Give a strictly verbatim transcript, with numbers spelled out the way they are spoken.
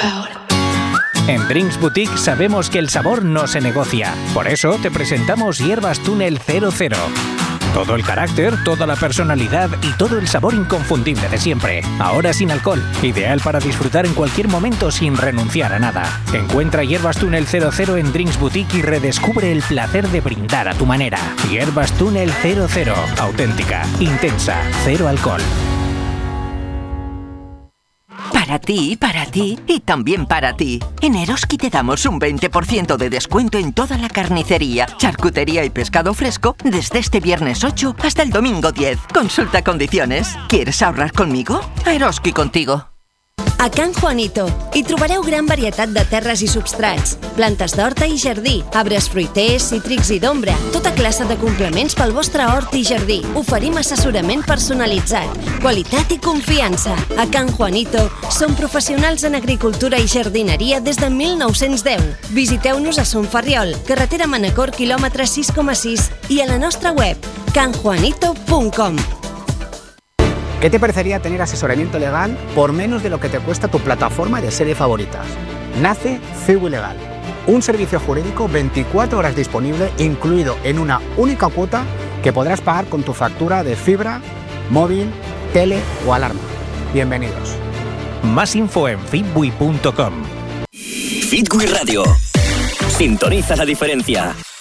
En Drinks Boutique sabemos que el sabor no se negocia. Por eso te presentamos Hierbas Túnel cero cero. Todo el carácter, toda la personalidad y todo el sabor inconfundible de siempre. Ahora sin alcohol. Ideal para disfrutar en cualquier momento sin renunciar a nada. Encuentra Hierbas Túnel cero cero en Drinks Boutique y redescubre el placer de brindar a tu manera. Hierbas Túnel cero cero. Auténtica, intensa, cero alcohol. Para ti, para ti y también para ti. En Eroski te damos un veinte por ciento de descuento en toda la carnicería, charcutería y pescado fresco desde este viernes ocho hasta el domingo diez. Consulta condiciones. ¿Quieres ahorrar conmigo? A Eroski contigo. A Can Juanito hi trobareu gran varietat de terres i substrats, plantes d'horta i jardí, arbres fruiters, cítrics i d'ombra, tota classe de complements pel vostre hort i jardí. Oferim assessorament personalitzat, qualitat i confiança. A Can Juanito som professionals en agricultura i jardineria des de mil nou-cents deu. Visiteu-nos a Son Ferriol, carretera Manacor, quilòmetre sis coma sis i a la nostra web can juanito punt com. ¿Qué te parecería tener asesoramiento legal por menos de lo que te cuesta tu plataforma de serie favoritas? Nace Cibu Legal, un servicio jurídico veinticuatro horas disponible, incluido en una única cuota que podrás pagar con tu factura de fibra, móvil, tele o alarma. Bienvenidos. Más info en fitbui punto com. Fitbui Radio. Sintoniza la diferencia.